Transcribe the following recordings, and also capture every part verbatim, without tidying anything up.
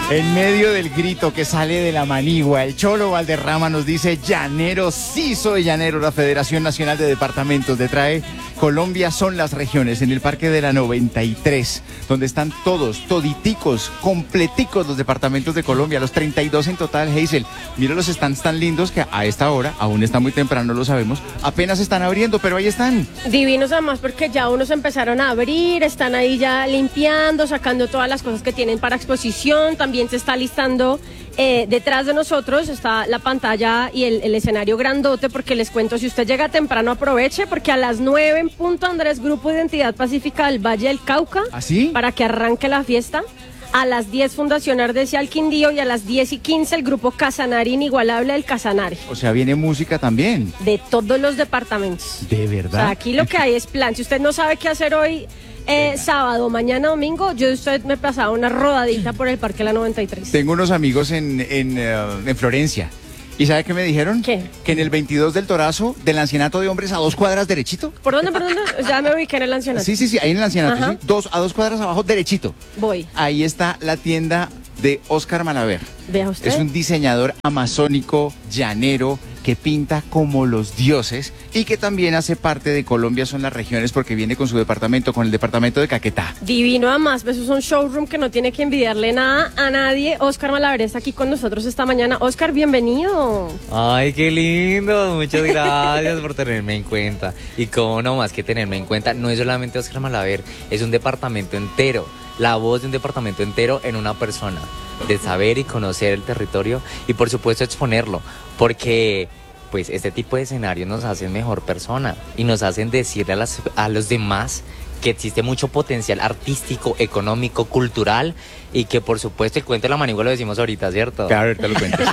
En medio del grito que sale de la manigua, el Cholo Valderrama nos dice: llanero, sí soy llanero. La Federación Nacional de Departamentos de trae Colombia son las regiones, en el Parque de la noventa y tres, donde están todos, toditicos, completicos los departamentos de Colombia, los treinta y dos en total. Hazel, mira los stands tan lindos que a esta hora, aún está muy temprano, lo sabemos, apenas están abriendo, pero ahí están. Divinos además porque ya unos empezaron a abrir, están ahí ya limpiando, sacando todas las cosas que tienen para exposición. También se está listando, eh, detrás de nosotros está la pantalla y el, el escenario grandote, porque les cuento, si usted llega temprano aproveche, porque a las nueve en punto Andrés, Grupo Identidad Pacífica del Valle del Cauca, ¿Ah, sí? Para que arranque la fiesta. A las diez Fundación Ardesi al Quindío y a las diez y quince el grupo Casanare Inigualable del Casanare. O sea, viene música también. De todos los departamentos. ¿De verdad? O sea, aquí lo que hay es plan. Si usted no sabe qué hacer hoy, eh, sábado, mañana, domingo, yo usted me pasaba una rodadita por el Parque La noventa y tres. Tengo unos amigos en, en, uh, en Florencia. ¿Y sabe qué me dijeron? ¿Qué? Que en el veintidós del Torazo, del Ancianato de Hombres, a dos cuadras derechito. ¿Por dónde, por dónde? Ya me ubiqué en el Ancianato. Sí, sí, sí, ahí en el Ancianato, sí. Dos, a dos cuadras abajo, derechito. Voy. Ahí está la tienda de Oscar Malaver. Vea usted. Es un diseñador amazónico, llanero, que pinta como los dioses y que también hace parte de Colombia son las regiones, porque viene con su departamento, con el departamento de Caquetá. Divino, además, eso es un showroom que no tiene que envidiarle nada a nadie. Oscar Malaver está aquí con nosotros esta mañana. Oscar, bienvenido. Ay, qué lindo, muchas gracias por tenerme en cuenta. Y cómo no, más que tenerme en cuenta, no es solamente Oscar Malaver, es un departamento entero, la voz de un departamento entero en una persona, de saber y conocer el territorio y por supuesto exponerlo, porque pues este tipo de escenarios nos hacen mejor persona y nos hacen decirle a, las, a los demás que existe mucho potencial artístico, económico, cultural, y que por supuesto el cuento de la manigua lo decimos ahorita, ¿cierto? Claro, ahorita lo cuentas.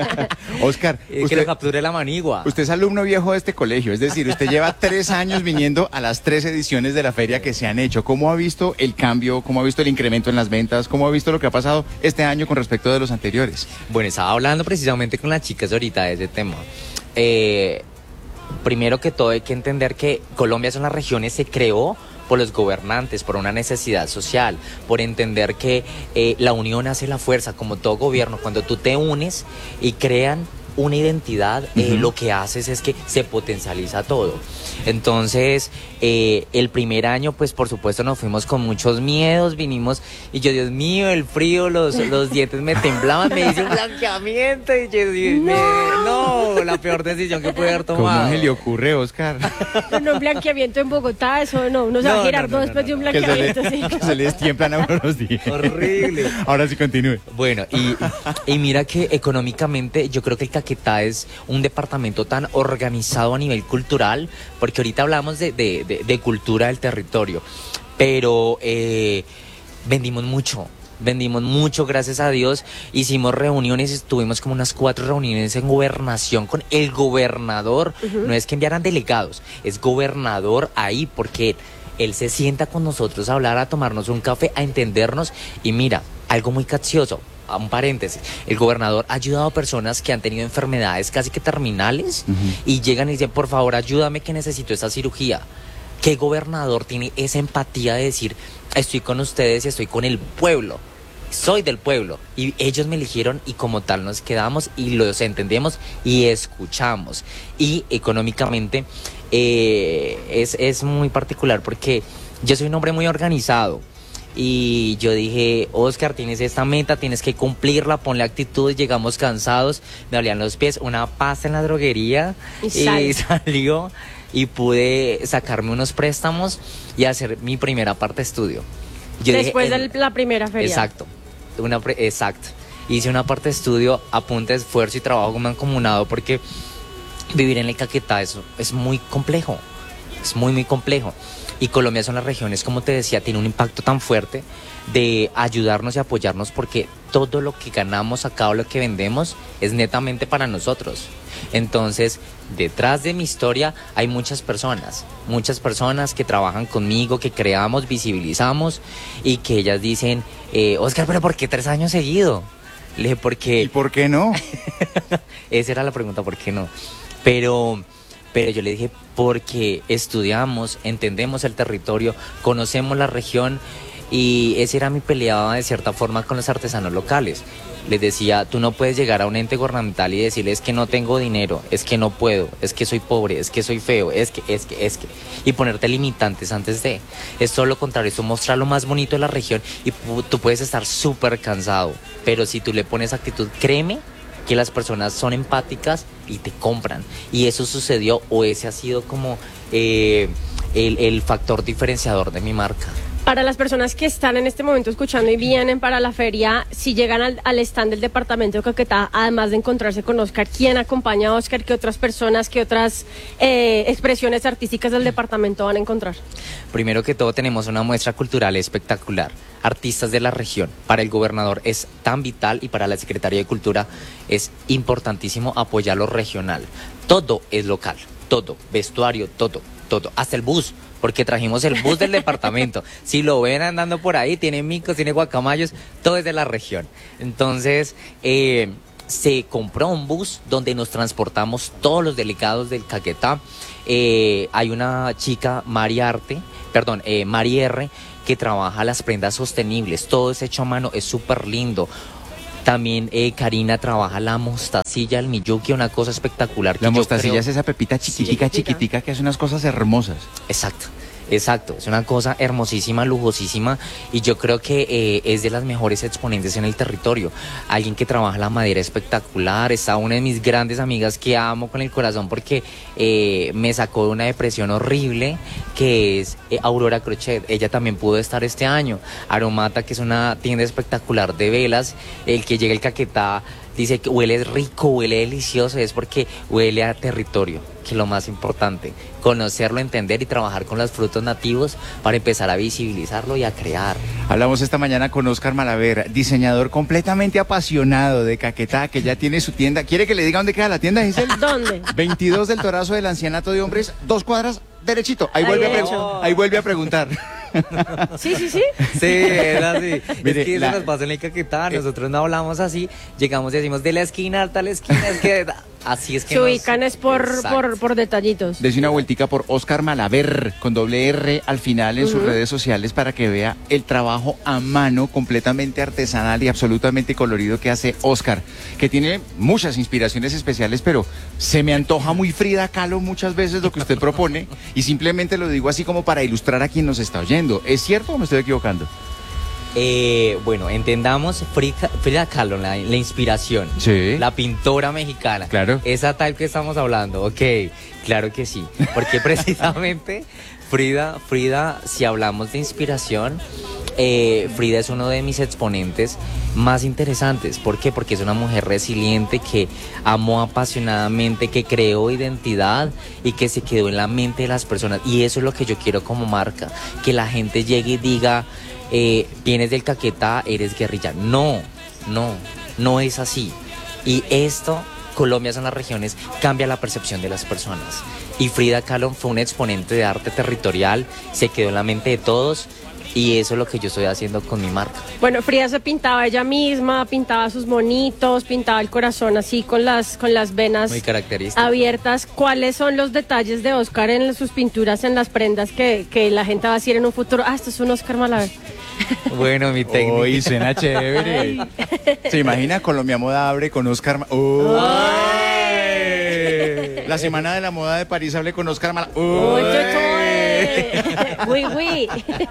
Oscar, que usted, lo capture la manigua. Usted es alumno viejo de este colegio, es decir, usted lleva tres años viniendo a las tres ediciones de la feria que se han hecho. ¿Cómo ha visto el cambio? ¿Cómo ha visto el incremento en las ventas? ¿Cómo ha visto lo que ha pasado este año con respecto de los anteriores? Bueno, estaba hablando precisamente con las chicas ahorita de ese tema. Eh, primero que todo hay que entender que Colombia son las regiones, se creó por los gobernantes, por una necesidad social, por entender que eh, la unión hace la fuerza, como todo gobierno. Cuando tú te unes y crean una identidad, eh, uh-huh. lo que haces es que se potencializa todo. Entonces, eh, el primer año, pues por supuesto nos fuimos con muchos miedos, vinimos y yo, Dios mío, el frío, los, los dientes me temblaban, me hice un blanqueamiento y yo dije, no. no, la peor decisión que pude haber tomado. ¿Cómo se le ocurre, Oscar? No, no, un blanqueamiento en Bogotá, eso no, uno se va a girar no, no, no, después no, no, de un blanqueamiento. Que se le, sí. que se le destiemplan a uno los días. Horrible. Ahora sí continúe. Bueno, y, y mira que económicamente yo creo que el Caquetá es un departamento tan organizado a nivel cultural, porque ahorita hablamos de, de, de, de cultura del territorio, pero eh, vendimos mucho. Vendimos mucho, gracias a Dios. Hicimos reuniones, estuvimos como unas cuatro reuniones en gobernación con el gobernador. Uh-huh. No es que enviaran delegados, es gobernador ahí, porque él se sienta con nosotros a hablar, a tomarnos un café, a entendernos. Y mira, algo muy capcioso, a un paréntesis, el gobernador ha ayudado a personas que han tenido enfermedades casi que terminales, uh-huh. y llegan y dicen, por favor, ayúdame que necesito esa cirugía. ¿Qué gobernador tiene esa empatía de decir, estoy con ustedes y estoy con el pueblo? Soy del pueblo y ellos me eligieron y como tal nos quedamos y los entendemos y escuchamos. Y económicamente eh, es, es muy particular porque yo soy un hombre muy organizado. Y yo dije, Oscar, tienes esta meta, tienes que cumplirla, ponle actitud. Llegamos cansados, me dolían los pies, una pasta en la droguería y, sal. y salió y pude sacarme unos préstamos y hacer mi primera parte de estudio. Yo Después dije, de la primera feria. Exacto, una pre, exacto. Hice una parte de estudio a punta de esfuerzo y trabajo mancomunado, porque vivir en el Caquetá es, es muy complejo, es muy muy complejo. Y Colombia son las regiones, como te decía, tiene un impacto tan fuerte de ayudarnos y apoyarnos, porque todo lo que ganamos acá o lo que vendemos es netamente para nosotros. Entonces, detrás de mi historia hay muchas personas, muchas personas que trabajan conmigo, que creamos, visibilizamos y que ellas dicen, eh, Oscar, ¿pero por qué tres años seguido? Le dije, ¿por qué? ¿Y por qué no? Esa era la pregunta, ¿por qué no? Pero... Pero yo le dije, porque estudiamos, entendemos el territorio, conocemos la región Y esa era mi pelea de cierta forma con los artesanos locales. Les decía, tú no puedes llegar a un ente gubernamental y decirles que no tengo dinero, es que no puedo, es que soy pobre, es que soy feo, es que, es que, es que, y ponerte limitantes antes de. Es todo lo contrario, es mostrar lo más bonito de la región y tú puedes estar súper cansado, pero si tú le pones actitud, créeme que las personas son empáticas y te compran. Y eso sucedió, o ese ha sido como eh, el, el factor diferenciador de mi marca. Para las personas que están en este momento escuchando y vienen para la feria, si llegan al, al stand del departamento de Caquetá, además de encontrarse con Oscar, ¿quién acompaña a Oscar? ¿Qué otras personas, qué otras eh, expresiones artísticas del departamento van a encontrar? Primero que todo tenemos una muestra cultural espectacular, artistas de la región. Para el gobernador es tan vital y para la Secretaría de Cultura es importantísimo apoyar lo regional. Todo es local, todo, vestuario, todo, todo, hasta el bus. Porque trajimos el bus del departamento. Si lo ven andando por ahí, tiene micos, tiene guacamayos, todo es de la región. Entonces, eh, se compró un bus donde nos transportamos todos los delegados del Caquetá. Eh, hay una chica, Mari Arte, perdón, eh, Mari R, que trabaja las prendas sostenibles. Todo es hecho a mano, es súper lindo. También eh, Karina trabaja la mostacilla, el miyuki, una cosa espectacular. Que la mostacilla creo... es esa pepita chiquitica, sí, chiquitica, que hace unas cosas hermosas. Exacto, exacto. Es una cosa hermosísima, lujosísima, y yo creo que eh, es de las mejores exponentes en el territorio. Alguien que trabaja la madera espectacular. Está una de mis grandes amigas que amo con el corazón porque eh, me sacó de una depresión horrible, que es eh, Aurora Crochet. Ella también pudo estar este año. Aromata, que es una tienda espectacular de velas. El que llega el Caquetá dice que huele rico, huele delicioso, es porque huele a territorio, que es lo más importante, conocerlo, entender y trabajar con los frutos nativos para empezar a visibilizarlo y a crear. Hablamos esta mañana con Oscar Malaver, diseñador completamente apasionado de Caquetá, que ya tiene su tienda. ¿Quiere que le diga dónde queda la tienda, Giselle? ¿Dónde? veintidós del Torazo del Ancianato de Hombres, dos cuadras derechito. Ahí, vuelve, a pre- ahí vuelve a preguntar. Sí, sí, sí. Sí, es así. Mire, es que la... eso nos pasa en el Caquetá. Nosotros no hablamos así. Llegamos y decimos de la esquina hasta la esquina. Es que así es que se nos... ubican es por, por, por detallitos. Dese una vueltica por Oscar Malaver, con doble R al final en uh-huh. sus redes sociales, para que vea el trabajo a mano completamente artesanal y absolutamente colorido que hace Oscar, que tiene muchas inspiraciones especiales, pero se me antoja muy Frida Kahlo muchas veces lo que usted propone, y simplemente lo digo así como para ilustrar a quien nos está oyendo. ¿Es cierto o me estoy equivocando? Eh, bueno, entendamos Frida, Frida Kahlo, la, la inspiración, sí. La pintora mexicana, claro. Esa tal que estamos hablando, ok, claro que sí, porque precisamente Frida, Frida, si hablamos de inspiración, eh, Frida es uno de mis exponentes más interesantes. ¿Por qué? Porque es una mujer resiliente que amó apasionadamente, que creó identidad y que se quedó en la mente de las personas, y eso es lo que yo quiero como marca, que la gente llegue y diga, Eh, vienes del Caquetá, eres guerrilla. No, no, no es así. Y esto, Colombia son las regiones, cambia la percepción de las personas. Y Frida Kahlo fue un exponente de arte territorial, se quedó en la mente de todos, y eso es lo que yo estoy haciendo con mi marca. Bueno, Frida se pintaba ella misma, pintaba sus monitos, pintaba el corazón así con las, con las venas muy características abiertas. ¿Cuáles son los detalles de Oscar en sus pinturas, en las prendas que, que la gente va a decir en un futuro? Ah, esto es un Oscar Malaver. Bueno, mi técnica. Uy, suena chévere. Ay. ¿Se imagina Colombia Moda abre con Oscar? Ma- Uy. La Semana de la Moda de París hable con Oscar Malaver. Uy, uy.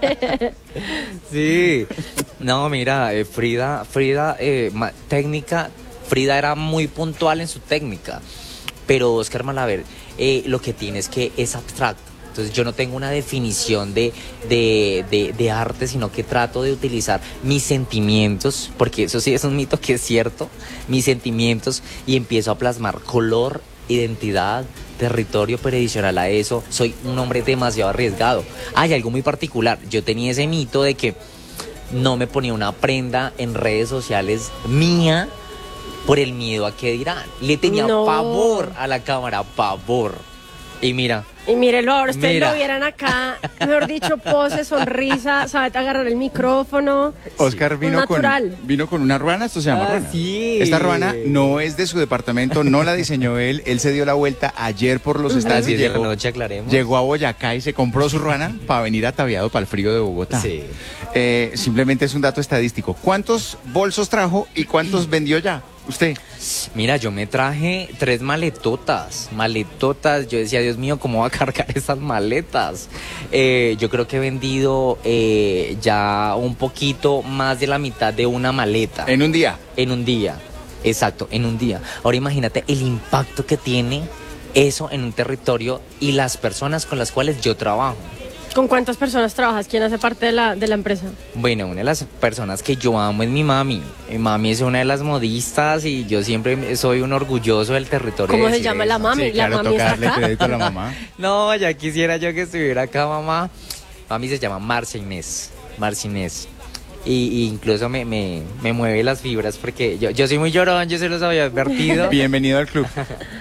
Sí. No, mira, eh, Frida, Frida, eh, ma- técnica, Frida era muy puntual en su técnica, pero Oscar Malaver eh, lo que tiene es que es abstracto. Entonces yo no tengo una definición de, de, de, de arte, sino que trato de utilizar mis sentimientos, porque eso sí es un mito que es cierto, mis sentimientos, y empiezo a plasmar color, identidad, territorio, pero adicional a eso, soy un hombre demasiado arriesgado. Hay algo muy particular, yo tenía ese mito de que no me ponía una prenda en redes sociales mía por el miedo a qué dirán. Le tenía no. pavor a la cámara, pavor. Y mira, Y mírelo ahora, ustedes Mira. lo vieran acá, mejor dicho, pose, sonrisa, sabe agarrar el micrófono. Oscar vino con, natural. vino con una ruana, esto se llama Ah, ruana. sí. Esta ruana no es de su departamento, no la diseñó él, él se dio la vuelta ayer por los A estados las y diez de la llegó, noche aclaremos. llegó a Boyacá y se compró su ruana para venir ataviado para el frío de Bogotá. Sí. Eh, simplemente es un dato estadístico. ¿Cuántos bolsos trajo y cuántos vendió ya? Usted. Mira, yo me traje tres maletotas, maletotas. Yo decía, Dios mío, ¿cómo va a cargar esas maletas? Eh, yo creo que he vendido eh, ya un poquito más de la mitad de una maleta. En un día. En un día, exacto, en un día. Ahora imagínate el impacto que tiene eso en un territorio y las personas con las cuales yo trabajo. ¿Con cuántas personas trabajas? ¿Quién hace parte de la, de la empresa? Bueno, una de las personas que yo amo es mi mami. Mi mami es una de las modistas y yo siempre soy un orgulloso del territorio. ¿Cómo de se decir llama eso. la mami? Sí, La claro, mami toca está darle acá. crédito a la mamá. No, ya quisiera yo que estuviera acá, mamá. Mami se llama Marcia Inés. Marcia Inés. Y, y incluso me, me, me mueve las fibras porque yo, yo soy muy llorón, yo se los había advertido. Bienvenido al club.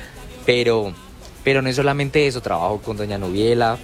Pero, pero no es solamente eso, trabajo con doña Nubiela,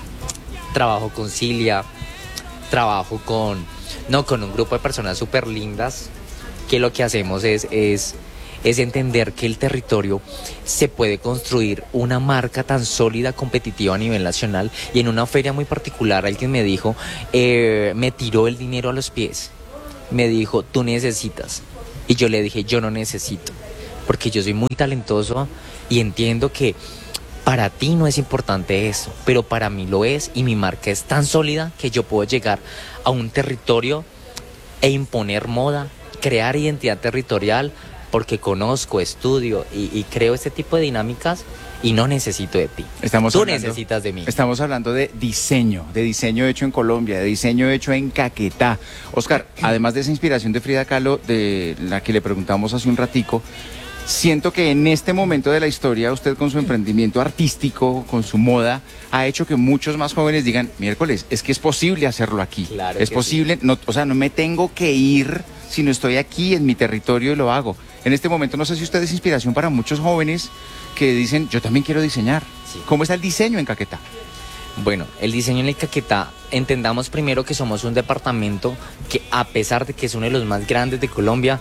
trabajo con Cilia, trabajo con, no, con un grupo de personas súper lindas, que lo que hacemos es, es, es entender que el territorio se puede construir una marca tan sólida, competitiva a nivel nacional, y en una feria muy particular alguien me dijo, eh, me tiró el dinero a los pies, me dijo, tú necesitas, y yo le dije, yo no necesito, porque yo soy muy talentoso y entiendo que para ti no es importante eso, pero para mí lo es y mi marca es tan sólida que yo puedo llegar a un territorio e imponer moda, crear identidad territorial porque conozco, estudio y, y creo este tipo de dinámicas y no necesito de ti. Estamos Tú hablando, necesitas de mí. Estamos hablando de diseño, de diseño hecho en Colombia, de diseño hecho en Caquetá. Oscar, además de esa inspiración de Frida Kahlo, de la que le preguntamos hace un ratico, siento que en este momento de la historia usted con su emprendimiento artístico, con su moda, ha hecho que muchos más jóvenes digan, miércoles, es que es posible hacerlo aquí. Claro es que posible, no, o sea, no me tengo que ir, sino estoy aquí en mi territorio y lo hago. En este momento no sé si usted es inspiración para muchos jóvenes que dicen, yo también quiero diseñar. Sí. ¿Cómo está el diseño en Caquetá? Bueno, el diseño en el Caquetá, entendamos primero que somos un departamento que a pesar de que es uno de los más grandes de Colombia,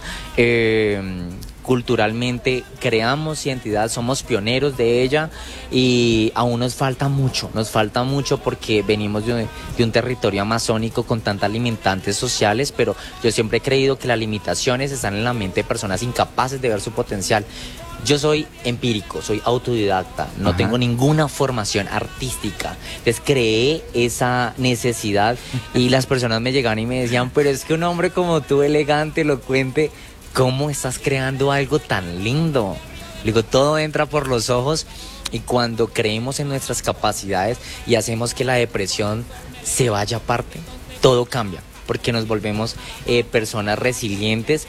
eh, culturalmente creamos identidad, somos pioneros de ella y aún nos falta mucho, nos falta mucho porque venimos de un, de un territorio amazónico con tantas limitantes sociales, pero yo siempre he creído que las limitaciones están en la mente de personas incapaces de ver su potencial. Yo soy empírico, soy autodidacta, no Ajá. tengo ninguna formación artística. Entonces creé esa necesidad y las personas me llegaban y me decían, pero es que un hombre como tú, elegante, elocuente, ¿cómo estás creando algo tan lindo? Le digo, todo entra por los ojos y cuando creemos en nuestras capacidades y hacemos que la depresión se vaya aparte, todo cambia, porque nos volvemos eh, personas resilientes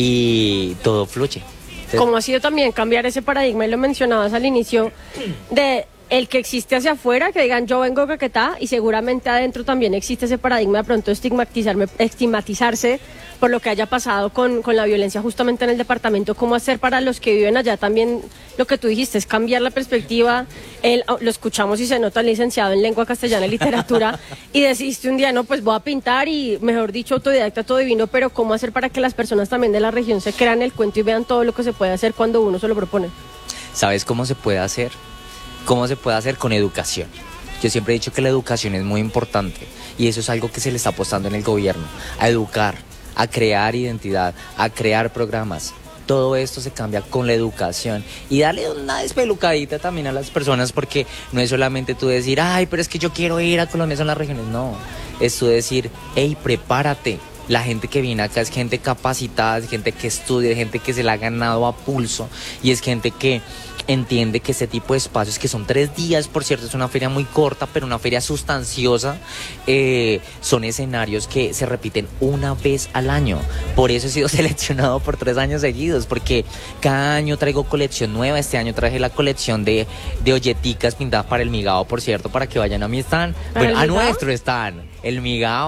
y todo fluye. Entonces, ¿Cómo ha sido también cambiar ese paradigma? Y lo mencionabas al inicio, de el que existe hacia afuera, que digan yo vengo de Caquetá, y seguramente adentro también existe ese paradigma de pronto estigmatizarme, estigmatizarse por lo que haya pasado con, con la violencia justamente en el departamento. ¿Cómo hacer para los que viven allá también? Lo que tú dijiste es cambiar la perspectiva. El, lo escuchamos y se nota el licenciado en lengua castellana y literatura y decidiste un día, no, pues voy a pintar y mejor dicho autodidacta todo divino, pero ¿cómo hacer para que las personas también de la región se crean el cuento y vean todo lo que se puede hacer cuando uno se lo propone? ¿Sabes cómo se puede hacer? ¿Cómo se puede hacer? Con educación. Yo siempre he dicho que la educación es muy importante y eso es algo que se le está apostando en el gobierno, a educar, a crear identidad, a crear programas. Todo esto se cambia con la educación y darle una despelucadita también a las personas, porque no es solamente tú decir, ay, pero es que yo quiero ir a Colombia, son las regiones. No, es tú decir, hey, prepárate. La gente que viene acá es gente capacitada, es gente que estudia, es gente que se la ha ganado a pulso y es gente que entiende que este tipo de espacios, que son tres días, por cierto, es una feria muy corta, pero una feria sustanciosa, eh, son escenarios que se repiten una vez al año. Por eso he sido seleccionado por tres años seguidos, porque cada año traigo colección nueva. Este año traje la colección de, de olleticas pintadas para el Migao, por cierto, para que vayan a mi stand. ¿Para Bueno, el a Migao? nuestro stand, el Migao.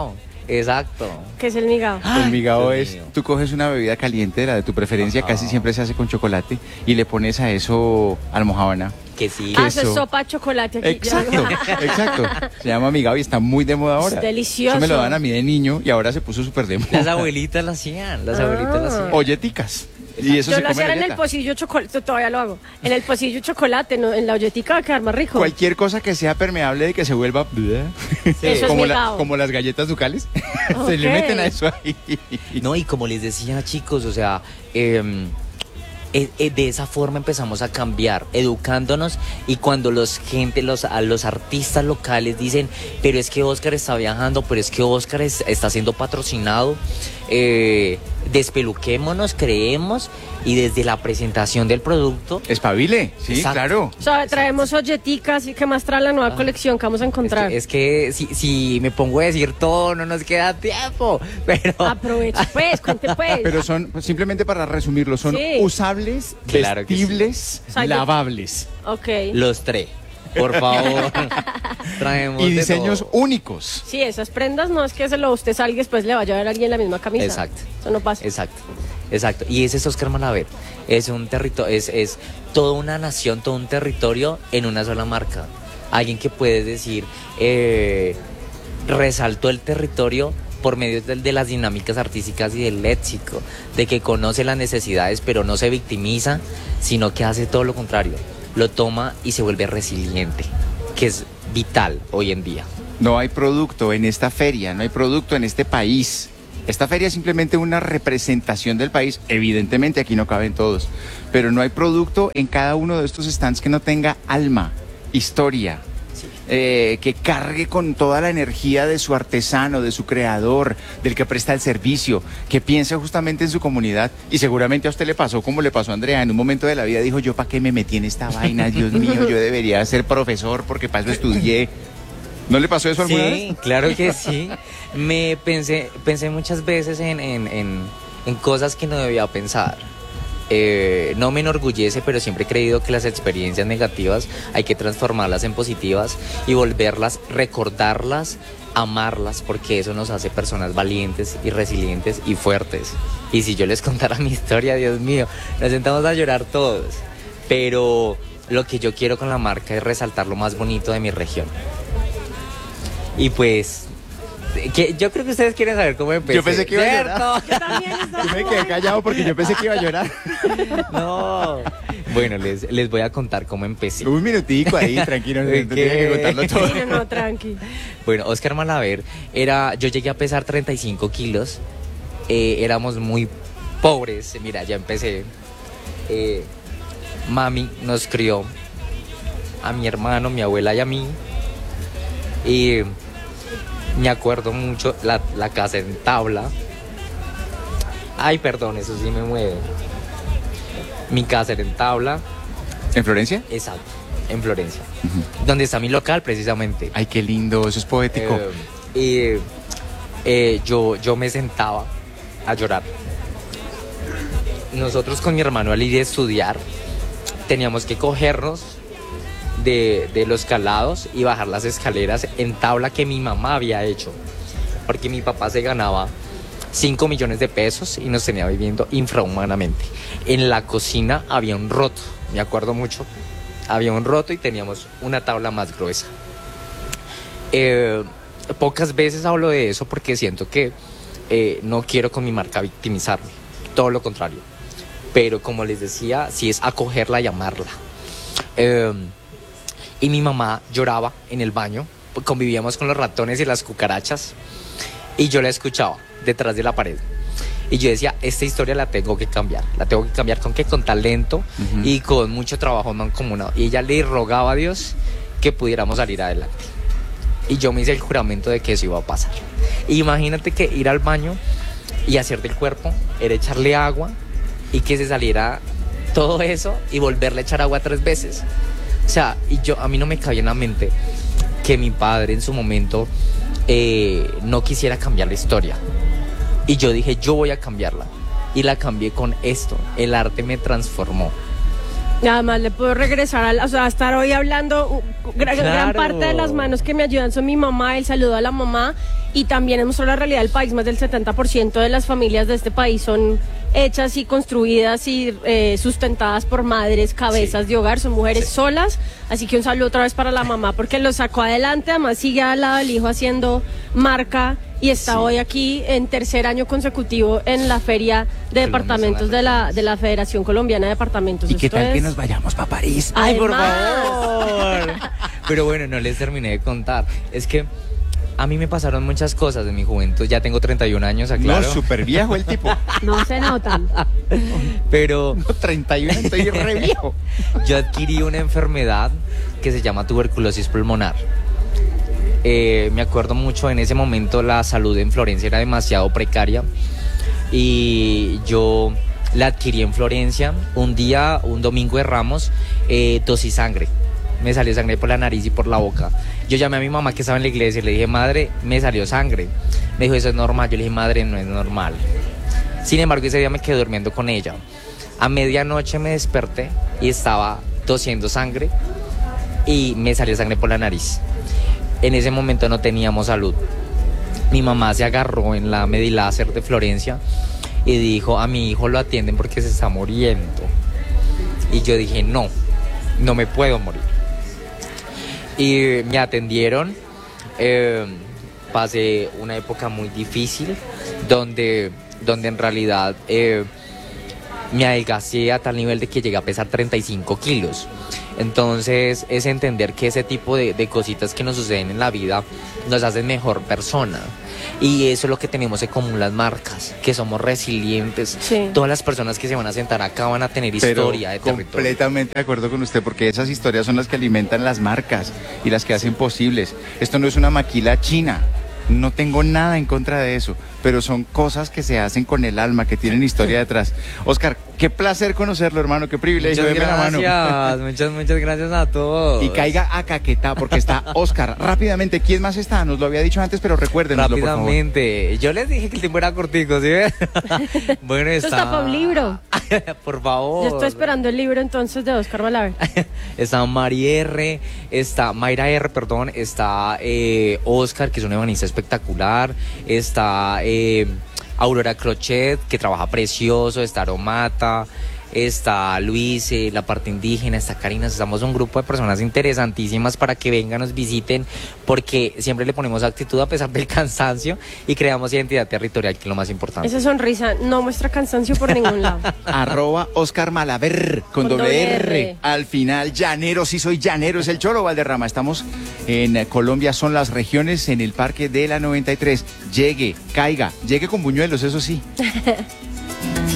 Exacto. ¿Qué es el migao? El migao Dios es, mío. tú coges una bebida caliente, la de tu preferencia, Ajá. casi siempre se hace con chocolate, y le pones a eso almojábana. Que sí. Ah, eso es queso. sopa de chocolate aquí. Exacto, exacto. Se llama migao y está muy de moda ahora. Es delicioso. Eso me lo dan a mí de niño y ahora se puso súper de Las moda. abuelitas lo hacían, las Ah. abuelitas lo hacían. Olleticas. Y eso Yo se lo come hacía en el galleta. pocillo chocolate, todavía lo hago. En el pocillo chocolate, ¿no? En la olletica va a quedar más rico. Cualquier cosa que sea permeable y que se vuelva Eso es como, la- migao. como las galletas ducales. Se le Ok. meten a eso ahí. No, y como les decía, chicos, o sea, eh, eh, eh, de esa forma empezamos a cambiar, educándonos, y cuando los gente, los, a los artistas locales dicen, pero es que Oscar está viajando, pero es que Oscar es- está siendo patrocinado, eh, despeluquémonos, creemos, y desde la presentación del producto, Espabile, sí, Exacto. claro. O sea, traemos olleticas y que más trae la nueva colección que vamos a es encontrar. que, es que si, si me pongo a decir todo, no nos queda tiempo, pero... Aproveche pues, cuente pues. Pero son, simplemente para resumirlo, son Sí. usables, Claro que sí. vestibles, O sea, yo- lavables Ok. Los tres, por favor, traemos y de diseños todo. únicos. Sí, esas prendas no es que se lo usted salga y después le vaya a ver a alguien la misma camisa. Exacto. Eso no pasa. Exacto, exacto. Y ese es Oscar Malaver. Es un territorio, es, es toda una nación, todo un territorio en una sola marca. Alguien que puede decir, eh, resaltó el territorio por medio de, de las dinámicas artísticas y del léxico, de que conoce las necesidades, pero no se victimiza, sino que hace todo lo contrario. Lo toma y se vuelve resiliente, que es vital hoy en día. No hay producto en esta feria, no hay producto en este país. Esta feria es simplemente una representación del país. Evidentemente aquí no caben todos, pero no hay producto en cada uno de estos stands que no tenga alma, historia, eh, que cargue con toda la energía de su artesano, de su creador, del que presta el servicio, que piense justamente en su comunidad. Y seguramente a usted le pasó como le pasó a Andrea. En un momento de la vida dijo, yo para qué me metí en esta vaina, Dios mío, yo debería ser profesor porque para eso estudié. ¿No le pasó eso alguna vez? Sí, claro que sí. Me pensé, pensé muchas veces en, en, en, en cosas que no debía pensar. Eh, no me enorgullece, pero siempre he creído que las experiencias negativas hay que transformarlas en positivas y volverlas, recordarlas, amarlas, porque eso nos hace personas valientes y resilientes y fuertes. Y si yo les contara mi historia, Dios mío, nos sentamos a llorar todos. Pero lo que yo quiero con la marca es resaltar lo más bonito de mi región. Y pues, que, yo creo que ustedes quieren saber cómo empecé. Yo pensé que iba a ¿cierto? Yo también estaba Yo me como- quedé callado porque yo pensé que iba a llorar. No. Bueno, les, les voy a contar cómo empecé. Un minutico ahí, tranquilo, no ¿Qué? tiene que contarlo todo. Sí, no, no, tranqui. Bueno, Oscar Malaver era, yo llegué a pesar treinta y cinco kilos, eh, éramos muy pobres, mira, ya empecé. Eh, mami nos crió a mi hermano, mi abuela y a mí, y me acuerdo mucho la, la casa en tabla. Ay, perdón, eso sí me mueve. Mi casa era en tabla, ¿En Florencia? exacto, en Florencia, donde está mi local precisamente. Ay, qué lindo, eso es poético. Eh, y eh, yo, yo me sentaba a llorar. Nosotros con mi hermano al ir a estudiar teníamos que cogernos de, de los calados y bajar las escaleras en tabla que mi mamá había hecho, porque mi papá se ganaba cinco millones de pesos y nos tenía viviendo infrahumanamente. En la cocina había un roto, me acuerdo mucho, había un roto y teníamos una tabla más gruesa. Eh, pocas veces hablo de eso porque siento que eh, no quiero con mi marca victimizarme, todo lo contrario. Pero como les decía, sí es acogerla y amarla. Eh, y mi mamá lloraba en el baño, convivíamos con los ratones y las cucarachas, y yo la escuchaba detrás de la pared. Y yo decía, esta historia la tengo que cambiar. ¿La tengo que cambiar con qué? Con talento Ujú. y con mucho trabajo mancomunado. Y ella le rogaba a Dios que pudiéramos salir adelante. Y yo me hice el juramento de que eso iba a pasar. Imagínate que ir al baño y hacer del cuerpo era echarle agua y que se saliera todo eso y volverle a echar agua tres veces. O sea, y yo, a mí no me cabía en la mente que mi padre en su momento eh, no quisiera cambiar la historia. Y yo dije, yo voy a cambiarla. Y la cambié con esto. El arte me transformó. Nada más le puedo regresar a, la- o sea, a estar hoy hablando uh, gran, Claro. gran parte de las manos que me ayudan son mi mamá, el saludo a la mamá, y también mostró la realidad del país. Más del setenta por ciento de las familias de este país son hechas y construidas y eh, sustentadas por madres, cabezas Sí. de hogar, son mujeres Sí. solas, así que un saludo otra vez para la mamá porque lo sacó adelante, además sigue al lado del hijo haciendo marca y está Sí. hoy aquí en tercer año consecutivo en la feria de departamentos de la, de la Federación Colombiana de Departamentos. ¿Y qué Esto tal que es- nos vayamos para París? Ay, por Además. favor. Pero bueno, no les terminé de contar. Es que a mí me pasaron muchas cosas en mi juventud. Ya tengo treinta y un años, aclaro. No, súper viejo el tipo. No se notan. Pero No, treinta y uno, estoy re viejo. yo adquirí una enfermedad que se llama tuberculosis pulmonar. Eh, me acuerdo mucho en ese momento la salud en Florencia era demasiado precaria y yo la adquirí en Florencia. Un día, un domingo de Ramos, eh, tosí sangre. Me salió sangre por la nariz y por la boca. Yo llamé a mi mamá que estaba en la iglesia y le dije, madre, me salió sangre. Me dijo, eso es normal. Yo le dije, madre, no es normal. Sin embargo, ese día me quedé durmiendo con ella. A medianoche me desperté y estaba tosiendo sangre y me salió sangre por la nariz. En ese momento no teníamos salud. Mi mamá se agarró en la Mediláser de Florencia y dijo, a mi hijo lo atienden porque se está muriendo. Y yo dije, no, no me puedo morir. Y me atendieron. Eh, pasé una época muy difícil donde, donde en realidad eh, me adelgacé a tal nivel de que llegué a pesar treinta y cinco kilos. Entonces es entender que ese tipo de, de cositas que nos suceden en la vida nos hacen mejor persona. Y eso es lo que tenemos en común las marcas, que somos resilientes. Sí. Todas las personas que se van a sentar acá van a tener Pero historia de territorio. completamente de acuerdo con usted, porque esas historias son las que alimentan las marcas y las que hacen posibles. Esto no es una maquila china. No tengo nada en contra de eso, pero son cosas que se hacen con el alma, que tienen historia detrás. Oscar, qué placer conocerlo, hermano, qué privilegio. Muchas Deme la mano. gracias, muchas, muchas gracias a todos. Y caiga a Caquetá, porque está Oscar. Rápidamente, ¿quién más está? Nos lo había dicho antes, pero recuérdenoslo, por favor. Rápidamente. Yo les dije que el tiempo era cortico, ¿sí? Bueno, Esto está... está para un libro. Por favor. Yo estoy esperando el libro entonces de Oscar Valaver. Está Mari R, está Mayra R, perdón, está eh, Oscar, que es un ebanista espectacular, está eh, Aurora Crochet, que trabaja precioso, está Aromata, está Luis, eh, la parte indígena, está Karina. Estamos un grupo de personas interesantísimas para que vengan, nos visiten, porque siempre le ponemos actitud a pesar del cansancio y creamos identidad territorial, que es lo más importante. Esa sonrisa no muestra cansancio por ningún lado. Arroba Oscar Malaver con, Con doble doble R. R. Al final, llanero, sí soy llanero, es el Cholo Valderrama. Estamos en Colombia, son las regiones, en el Parque de la noventa y tres. Llegue, caiga, llegue con buñuelos, eso sí.